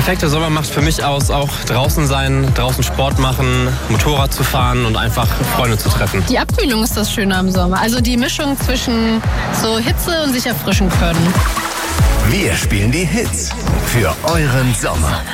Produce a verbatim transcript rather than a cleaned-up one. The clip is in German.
perfekte Sommer macht für mich aus, auch draußen sein, draußen Sport machen, Motorrad zu fahren und einfach Freunde zu treffen. Die Abkühlung ist das Schöne am Sommer. Also die Mischung zwischen so Hitze und sich erfrischen können. Wir spielen die Hits für euren Sommer.